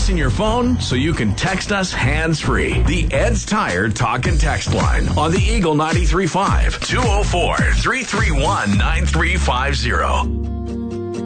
using your phone so you can text us hands-free. The Ed's Tire Talk and Text line on the Eagle 93.5, 204-331-9350.